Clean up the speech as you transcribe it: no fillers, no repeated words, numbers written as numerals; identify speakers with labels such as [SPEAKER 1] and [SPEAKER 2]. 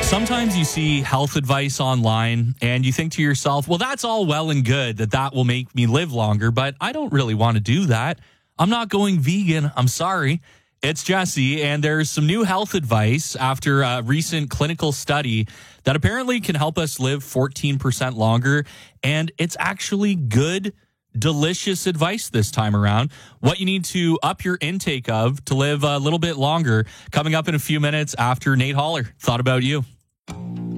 [SPEAKER 1] Sometimes you see health advice online and you think to yourself, well, that's all well and good that will make me live longer, but I don't really want to do that. I'm not going vegan. I'm sorry. It's Jesse, and there's some new health advice after a recent clinical study that apparently can help us live 14% longer, and it's actually good, delicious advice this time around. What you need to up your intake of to live a little bit longer, coming up in a few minutes after Nate Holler. Thought about you.